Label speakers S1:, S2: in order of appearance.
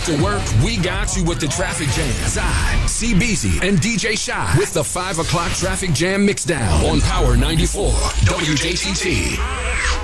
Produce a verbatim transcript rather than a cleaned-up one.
S1: After work, we got you with the traffic jam. Zai, C B Z, and D J Shy with the five o'clock traffic jam mixdown on Power ninety-four W J T T.